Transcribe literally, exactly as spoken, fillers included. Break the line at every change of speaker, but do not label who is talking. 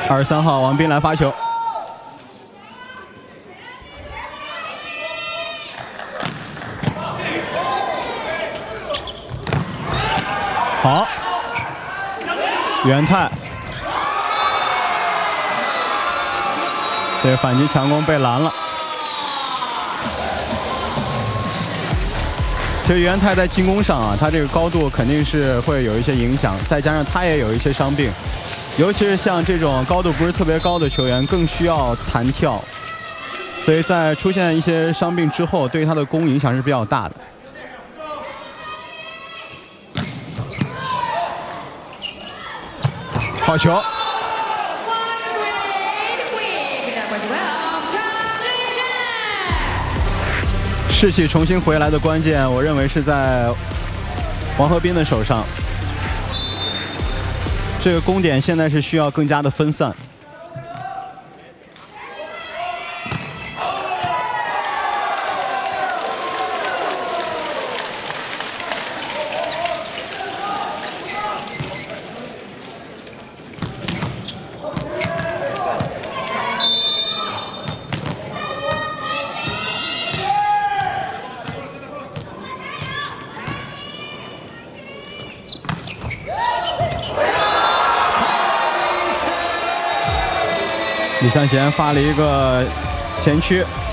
二十三号王斌来发球，好，元泰，这反击强攻被拦了。其实元泰在进攻上啊，他这个高度肯定是会有一些影响，再加上他也有一些伤病，尤其是像这种高度不是特别高的球员，更需要弹跳，所以在出现一些伤病之后，对于他的攻影响是比较大的。好球！士气重新回来的关键，我认为是在王和斌的手上。这个攻点现在是需要更加的分散。李向贤发了一个前屈，